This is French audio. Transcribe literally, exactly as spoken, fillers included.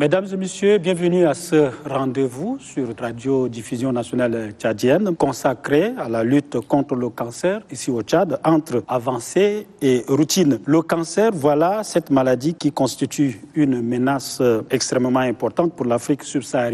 Mesdames et messieurs, bienvenue à ce rendez-vous sur Radio Diffusion Nationale Tchadienne consacré à la lutte contre le cancer ici au Tchad, entre avancée et routine. Le cancer, voilà cette maladie qui constitue une menace extrêmement importante pour l'Afrique subsaharienne.